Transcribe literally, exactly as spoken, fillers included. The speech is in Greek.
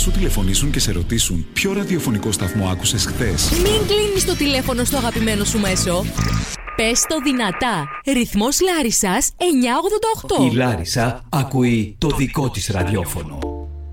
σου τηλεφωνήσουν και σε ρωτήσουν ποιο ραδιοφωνικό σταθμό άκουσες χθες. Μην κλείνεις το τηλέφωνο στο αγαπημένο σου μέσο. Πες το δυνατά. Ρυθμός Λάρισσας εννιακόσια ογδόντα οκτώ. Η Λάρισα ακούει το δικό της ραδιόφωνο.